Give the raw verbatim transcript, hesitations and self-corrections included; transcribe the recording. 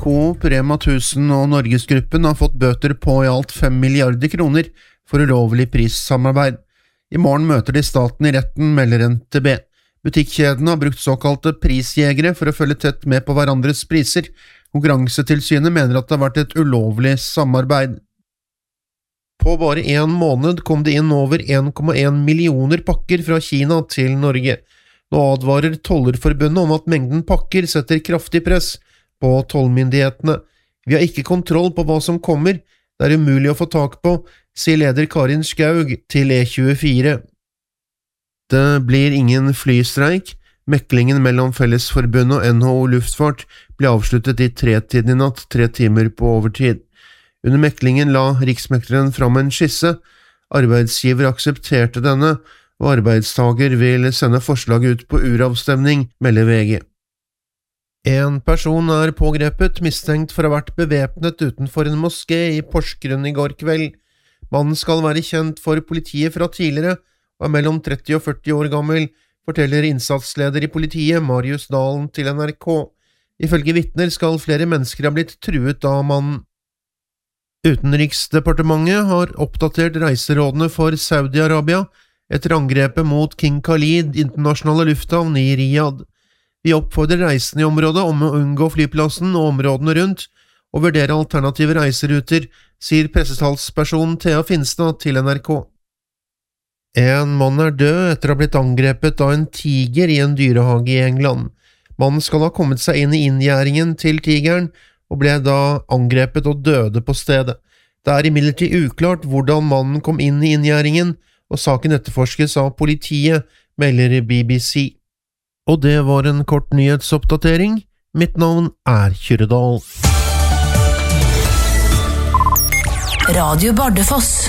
Coop, Rema tusen og Norgesgruppen har fått bøter på i alt fem milliarder kroner for ulovlig prissamarbeid. I morgen møter de staten i retten, melder N T B. Butikkjedene har brukt såkalte prisjegere for å følge tett med på hverandres priser. Konkurransetilsynet mener at det har vært et ulovlig samarbeid. På bare en måned kom det inn over en komma en millioner pakker fra Kina til Norge. Nå advarer Tollerforbundet om at mengden pakker setter kraftig press på tollmyndighetene. Vi har ikke kontroll på hva som kommer, det er umulig å få tak på, sier leder Karin Skaug til E tjuefire. Det blir ingen flystreik. Meklingen mellom Fellesforbundet og N H O Luftfart ble avsluttet i tretiden i natt, tre timer på overtid. Under meklingen la riksmekleren fram en skisse. Arbeidsgiver aksepterte denne, og arbeidstager vil sende forslaget ut på uravstemning, melder V G. En person er pågrepet, mistenkt for å ha vært bevæpnet utenfor en moské i Porsgrunn i går kveld. Mannen skal være kjent for politiet fra tidligere, og er mellom tretti og førti år gammel, forteller innsatsleder i politiet, Marius Dalen, til N R K. Ifølge vitner skal flere mennesker ha blitt truet av mannen. Utenriksdepartementet har oppdatert reiserådene for Saudi-Arabia etter angrepet mot King Khalid internasjonale lufthavn i Riyadh. Vi oppfordrer reisende i området om å unngå flyplassen og områdene rundt, og vurdere alternative reiseruter, sier pressetalsperson Thea Finstad til N R K. En mann er død etter å ha blitt angrepet av en tiger i en dyrehage i England. Mannen skal ha kommet seg inn i inngjerdingen til tigeren, og ble da angrepet og døde på stedet. Det er imidlertid uklart hvordan mannen kom inn i inngjerdingen, og saken etterforskes av politiet, melder B B C. Og det var en kort nyhetsoppdatering. Mitt navn er Kyrre Dahl. Radio Bardufoss.